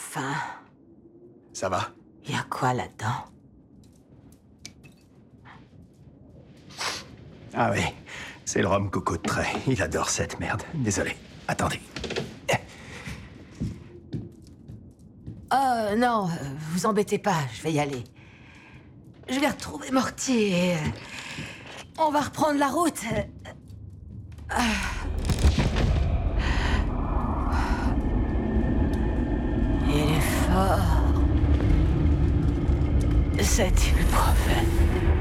Enfin, Ça va? y a quoi là-dedans? Ah oui, c'est le rhum coco de trait. Il adore cette merde. Désolé. Attendez. Oh non, vous embêtez pas, je vais y aller. Je vais retrouver Morty et... on va reprendre la route. Il est fort. Cet ibuprofène.